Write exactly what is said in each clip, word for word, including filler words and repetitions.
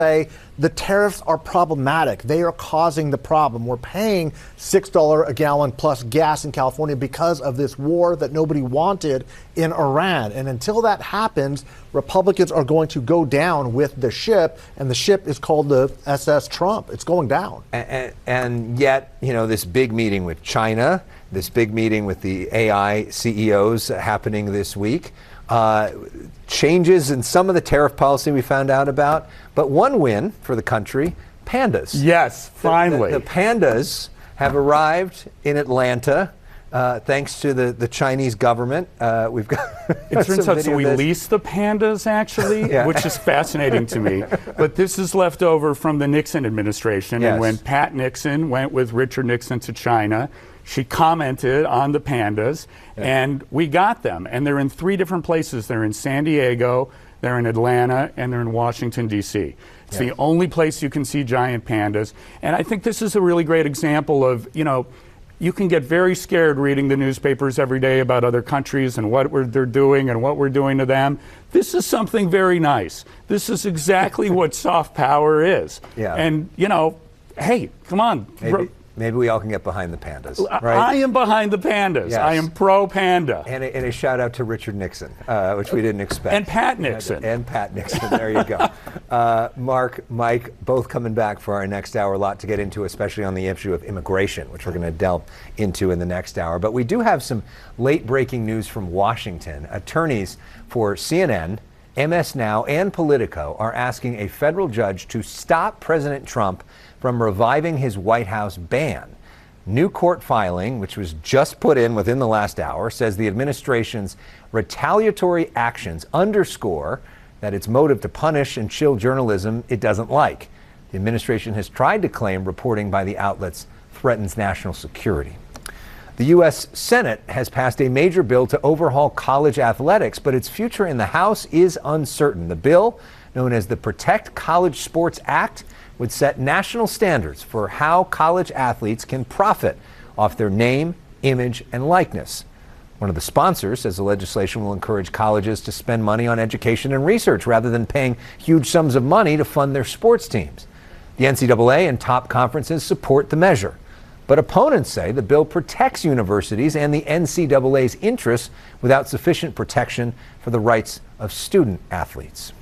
say the tariffs are problematic. They are causing the problem. We're paying six dollars a gallon plus gas in California because of this war that nobody wanted in Iran. And until that happens, Republicans are going to go down with the ship, and the ship is called the S S Trump. It's going down. And, and yet, you know, this big meeting with China, this big meeting with the A I C E Os happening this week, uh, changes in some of the tariff policy we found out about, but one win for the country, pandas. Yes, finally. The, the, the pandas have arrived in Atlanta. Uh, thanks to the, the Chinese government. Uh, we've got It turns out so we leased the pandas, actually, yeah. which is fascinating to me. But this is left over from the Nixon administration. Yes. And when Pat Nixon went with Richard Nixon to China, she commented on the pandas, yeah. and we got them. And they're in three different places. They're in San Diego, they're in Atlanta, and they're in Washington, D C It's yeah. the only place you can see giant pandas. And I think this is a really great example of, you know, you can get very scared reading the newspapers every day about other countries and what we're, they're doing and what we're doing to them. This is something very nice. This is exactly what soft power is. Yeah. And, you know, hey, come on. Maybe, maybe we all can get behind the pandas, right? I am behind the pandas. Yes. I am pro-panda. And a, and a shout out to Richard Nixon, uh, which we didn't expect. And Pat Nixon. And, and Pat Nixon. There you go. Uh, Mark, Mike, both coming back for our next hour. A lot to get into, especially on the issue of immigration, which we're going to delve into in the next hour. But we do have some late breaking news from Washington. Attorneys for C N N, M S Now, and Politico are asking a federal judge to stop President Trump from reviving his White House ban. New court filing, which was just put in within the last hour, says the administration's retaliatory actions underscore that its motive to punish and chill journalism it doesn't like. The administration has tried to claim reporting by the outlets threatens national security. The U S Senate has passed a major bill to overhaul college athletics, but its future in the House is uncertain. The bill, known as the Protect College Sports Act, would set national standards for how college athletes can profit off their name, image, and likeness. One of the sponsors says the legislation will encourage colleges to spend money on education and research rather than paying huge sums of money to fund their sports teams. The N C double A and top conferences support the measure, but opponents say the bill protects universities and the N C double A's interests without sufficient protection for the rights of student athletes.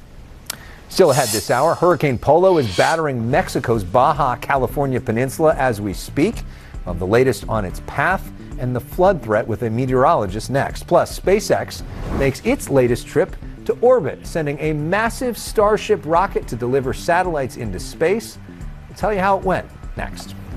Still ahead this hour, Hurricane Polo is battering Mexico's Baja California peninsula as we speak. Of the latest on its path and the flood threat with a meteorologist next. Plus, SpaceX makes its latest trip to orbit, sending a massive Starship rocket to deliver satellites into space. We'll tell you how it went next.